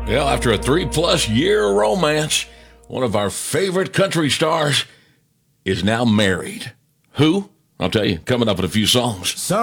Well, after a 3+ year romance, one of our favorite country stars is now married. Who? I'll tell you, coming up in a few songs.